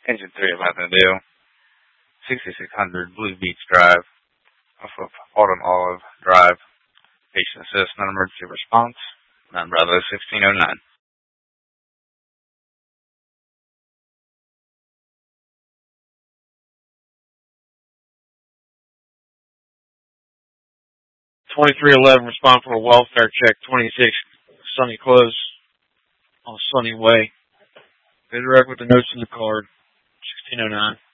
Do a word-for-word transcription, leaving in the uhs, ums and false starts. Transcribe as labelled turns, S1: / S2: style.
S1: Engine three eleven Deal, sixty-six hundred Blue Beach Drive, off of Autumn Olive Drive. Patient assist, non-emergency response, nine Bravo sixteen oh nine.
S2: twenty-three eleven, respond for a welfare check, twenty-six Sunny Close on Sunny Way. Go direct with the notes in the card, sixteen oh nine.